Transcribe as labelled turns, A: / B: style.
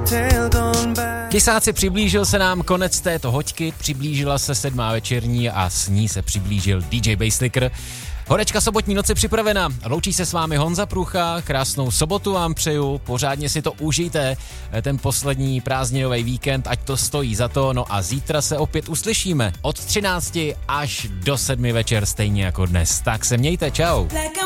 A: Kysáci, přiblížil se nám konec této hoďky, přiblížila se 7. večerní a s ní se přiblížil DJ Basslicker. Horečka sobotní noci připravena. Loučí se s vámi Honza Prucha, krásnou sobotu vám přeju, pořádně si to užijte, ten poslední prázdninový víkend, ať to stojí za to, no a zítra se opět uslyšíme od 13 až do 7 večer, stejně jako dnes. Tak se mějte, čau.